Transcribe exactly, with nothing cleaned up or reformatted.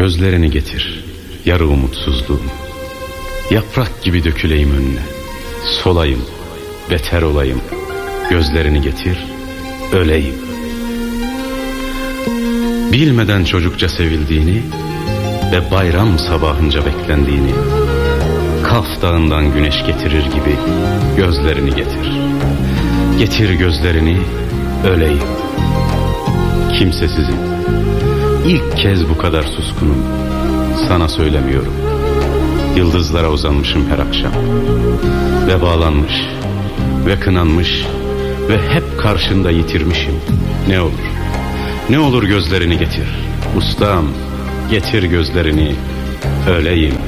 Gözlerini getir, yarı umutsuzluğum. Yaprak gibi döküleyim önüne. Solayım, beter olayım. Gözlerini getir, öleyim. Bilmeden çocukça sevildiğini ve bayram sabahınca beklendiğini, Kaf dağından güneş getirir gibi gözlerini getir. Getir gözlerini, öleyim. Kimsesizim. İlk kez bu kadar suskunum. Sana söylemiyorum. Yıldızlara uzanmışım her akşam. Ve bağlanmış ve kınanmış ve hep karşında yitirmişim. Ne olur, ne olur gözlerini getir. Ustam, getir gözlerini, öleyim.